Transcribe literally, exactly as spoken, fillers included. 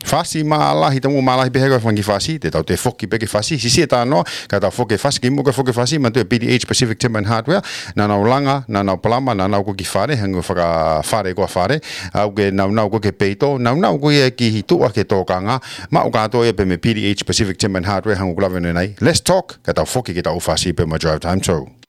Fasi malah hitamu malah behega fangi fasi te tau te foki bege fasi si si ta no ka tau foki fasi ki mo ka foki fasi man te P D H Pacific Timber and Hardware na na langa na na palama na na ko ki fare hango faka fare ko fare au ke na na ko ke peito na na ko e ki hitu a ke tokanga ma o ka to e pe me P D H Pacific Timber and Hardware hango glave nei let's talk ka tau foki ke tau fasi pe ma drive time too